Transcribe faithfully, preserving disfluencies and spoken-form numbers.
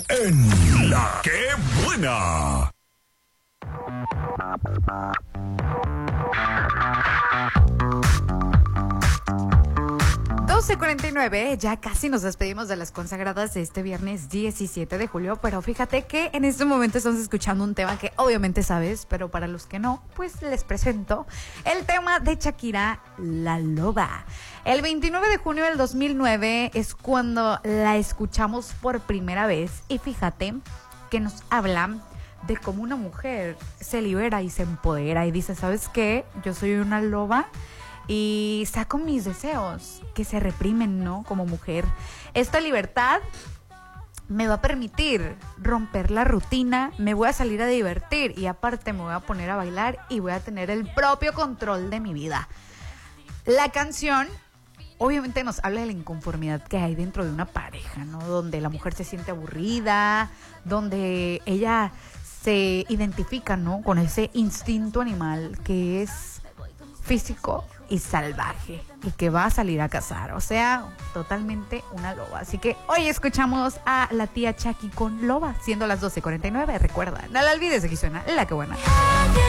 En La Que Buena. doce cuarenta y nueve, ya casi nos despedimos de las consagradas de este viernes diecisiete de julio, pero fíjate que en este momento estamos escuchando un tema que obviamente sabes, pero para los que no, pues les presento el tema de Shakira, La Loba. El veintinueve de junio del dos mil nueve es cuando la escuchamos por primera vez y fíjate que nos habla de cómo una mujer se libera y se empodera y dice, ¿sabes qué? Yo soy una loba y saco mis deseos que se reprimen, ¿no? Como mujer. Esta libertad me va a permitir romper la rutina, me voy a salir a divertir y aparte me voy a poner a bailar y voy a tener el propio control de mi vida. La canción obviamente nos habla de la inconformidad que hay dentro de una pareja, ¿no? Donde la mujer se siente aburrida, donde ella se identifica, ¿no? Con ese instinto animal que es físico y salvaje y que va a salir a cazar, o sea, totalmente una loba. Así que hoy escuchamos a la tía Shaki con Loba, siendo las doce cuarenta y nueve. Recuerda, no la olvides, aquí suena La Que Buena.